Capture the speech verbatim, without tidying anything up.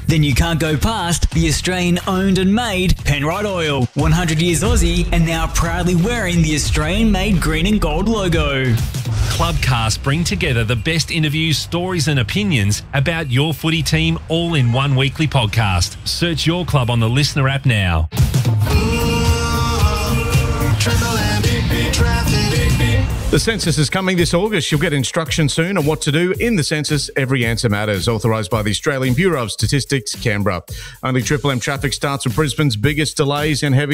then you can't go past the Australian owned and made Penrite Oil. one hundred years Aussie and now proudly wearing the Australian made green and gold logo. Clubcast bring together the best interviews, stories and opinions about your footy team all in one weekly podcast. Search your club on the Listener app now. The census is coming this August. You'll get instruction soon on what to do in the census. Every answer matters. Authorised by the Australian Bureau of Statistics, Canberra. Only Triple M traffic starts with Brisbane's biggest delays and heavy